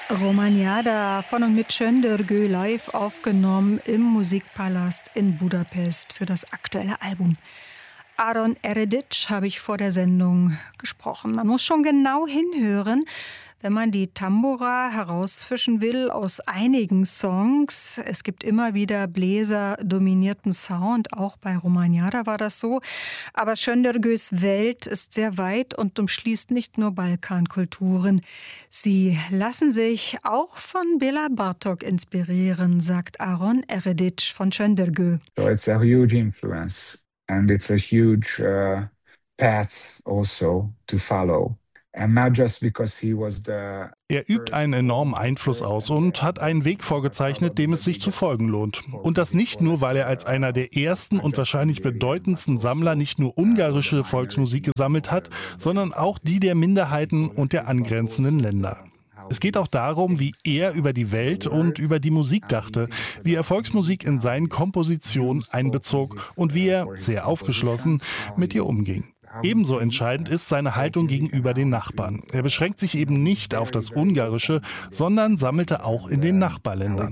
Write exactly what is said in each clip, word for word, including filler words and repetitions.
Romanjada von und mit Şendörgü live aufgenommen im Musikpalast in Budapest für das aktuelle Album. Aaron Eredic habe ich vor der Sendung gesprochen. Man muss schon genau hinhören, wenn man die Tambura herausfischen will aus einigen Songs. Es gibt immer wieder bläserdominierten Sound, auch bei Romanjada war das so. Aber Şendörgüs Welt ist sehr weit und umschließt nicht nur Balkankulturen. Sie lassen sich auch von Bela Bartok inspirieren, sagt Aaron Eredic von Şendörgü. So it's a huge influence and it's a huge uh, path also to follow. Er übt einen enormen Einfluss aus und hat einen Weg vorgezeichnet, dem es sich zu folgen lohnt. Und das nicht nur, weil er als einer der ersten und wahrscheinlich bedeutendsten Sammler nicht nur ungarische Volksmusik gesammelt hat, sondern auch die der Minderheiten und der angrenzenden Länder. Es geht auch darum, wie er über die Welt und über die Musik dachte, wie er Volksmusik in seinen Kompositionen einbezog und wie er, sehr aufgeschlossen, mit ihr umging. Ebenso entscheidend ist seine Haltung gegenüber den Nachbarn. Er beschränkt sich eben nicht auf das Ungarische, sondern sammelte auch in den Nachbarländern.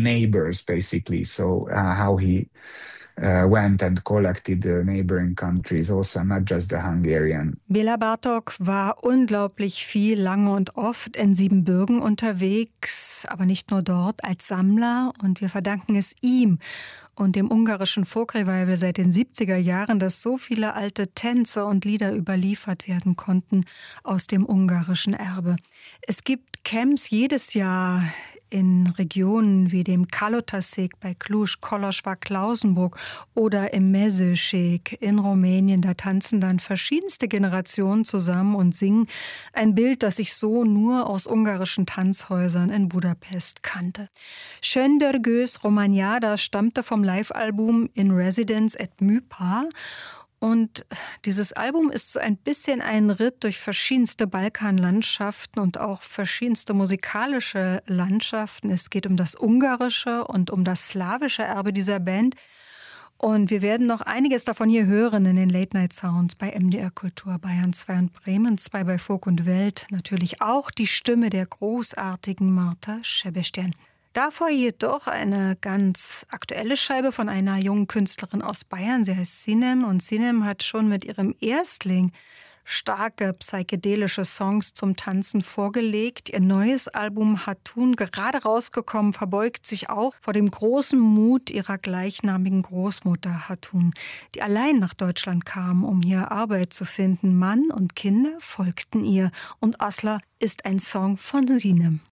Uh, went and collected the neighboring countries, also not just the Hungarian. Bela Bartok war unglaublich viel, lange und oft in Siebenbürgen unterwegs, aber nicht nur dort, als Sammler. Und wir verdanken es ihm und dem ungarischen Folk-Revival seit den siebziger Jahren, dass so viele alte Tänze und Lieder überliefert werden konnten aus dem ungarischen Erbe. Es gibt Camps jedes Jahr in Regionen wie dem Kalotaszék bei Cluj, Kolozsvár, Klausenburg oder im Mezőség in Rumänien. Da tanzen dann verschiedenste Generationen zusammen und singen. Ein Bild, das ich so nur aus ungarischen Tanzhäusern in Budapest kannte. Şendörgüs Romanjada stammte vom Live-Album In Residence at Műpár. Und dieses Album ist so ein bisschen ein Ritt durch verschiedenste Balkanlandschaften und auch verschiedenste musikalische Landschaften. Es geht um das ungarische und um das slawische Erbe dieser Band. Und wir werden noch einiges davon hier hören in den Late-Night-Sounds bei M D R Kultur, Bayern zwei und Bremen zwei bei Folk und Welt. Natürlich auch die Stimme der großartigen Marta Sebestyén. Davor jedoch eine ganz aktuelle Scheibe von einer jungen Künstlerin aus Bayern. Sie heißt Sinem und Sinem hat schon mit ihrem Erstling starke psychedelische Songs zum Tanzen vorgelegt. Ihr neues Album Hatun, gerade rausgekommen, verbeugt sich auch vor dem großen Mut ihrer gleichnamigen Großmutter Hatun, die allein nach Deutschland kam, um hier Arbeit zu finden. Mann und Kinder folgten ihr und Asla ist ein Song von Sinem.